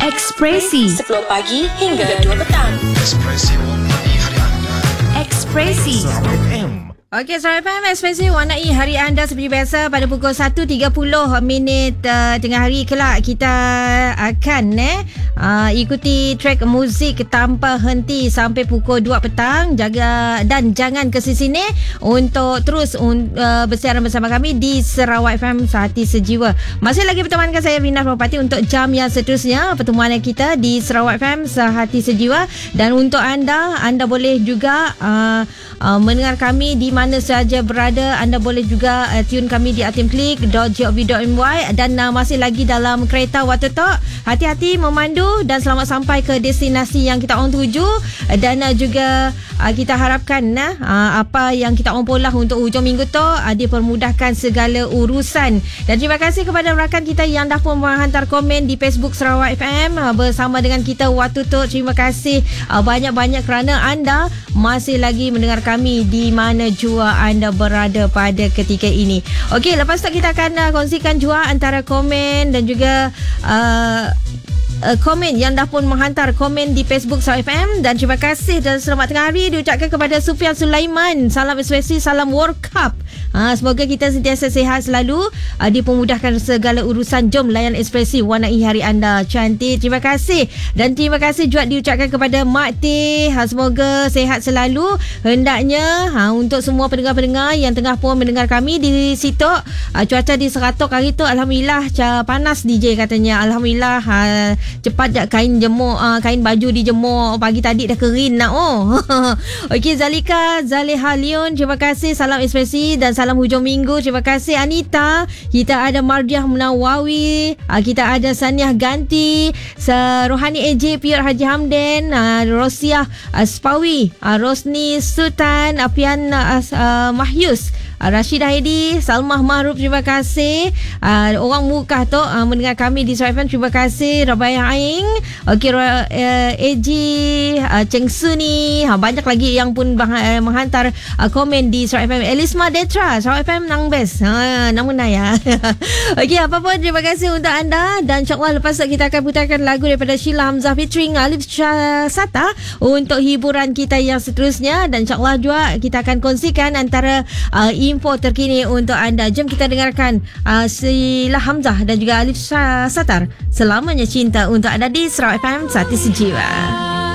Ekspresi 10 pagi hingga 2 petang. Ekspresi warnai hari anda. Ekspresi Okey, Sarawak FM Ekspresi warnai hari anda seperti biasa pada pukul 1.30 tengah hari kelak kita akan ikuti track muzik tanpa henti sampai pukul 2 petang. Dan jangan ke sini untuk terus bersiaran bersama kami di Sarawak FM Sehati Sejiwa. Masih lagi bertemankan saya Rina Propati untuk jam yang seterusnya pertemuan kita di Sarawak FM Sehati Sejiwa. Dan untuk anda boleh juga mendengar kami di mana sahaja berada. Anda boleh juga tune kami di atimklik.gov.my dan masih lagi dalam kereta Watu Tok. Hati-hati memandu dan selamat sampai ke destinasi yang kita orang tuju. Dan juga kita harapkan apa yang kita orang polah untuk hujung minggu tu dipermudahkan segala urusan. Dan terima kasih kepada rakan kita yang dah pun menghantar komen di Facebook Sarawak FM bersama dengan kita Watu Tok. Terima kasih banyak-banyak kerana anda masih lagi mendengar kami di mana jua anda berada pada ketika ini. Okey, lepas tu kita akan kongsikan jua antara komen dan juga komen yang dah pun menghantar komen di Facebook Sarawak FM. Dan terima kasih dan selamat tengah hari diucapkan kepada Sufian Sulaiman. Salam ekspresi, salam World Cup. Semoga kita sentiasa sihat selalu, dipermudahkan segala urusan. Jom layan ekspresi warnai hari anda. Cantik, terima kasih. Dan terima kasih juga diucapkan kepada Mak Teh. Semoga sihat selalu. Hendaknya untuk semua pendengar-pendengar yang tengah pun mendengar kami di situ, cuaca di Seratok hari tu Alhamdulillah panas DJ katanya. Alhamdulillah cepat je kain baju dijemur pagi tadi dah kering nak. Okey, Zalika Zaleha Leon, terima kasih. Salam ekspresi dan salam hujung minggu. Terima kasih Anita. Kita ada Mardiah Menawawi, kita ada Saniah Ganti, Rohani AJ, Pierre Haji Hamden, Rosiah Spawi, Rosni Sultan, Apian Mahyus, Rashidah Hedi, Salmah Mahruf, terima kasih. Orang Mukah tu mendengar kami di Sarawak FM, terima kasih. Rabaya Aing, okey, AG Cheng Suni, banyak lagi yang pun menghantar komen di Sarawak FM. Elisma Detra, Sarawak FM nang best. Nama Naya. Okey, apa pun terima kasih untuk anda. Dan insyaAllah lepas tu kita akan putarkan lagu daripada Sheila Hamzah featuring Alif Sata untuk hiburan kita yang seterusnya. Dan insyaAllah juga kita akan kongsikan antara info terkini untuk anda. Jom kita dengarkan Sheila Hamzah dan juga Alif Satar, Selamanya Cinta untuk anda di Sarawak FM Sehati Sejiwa.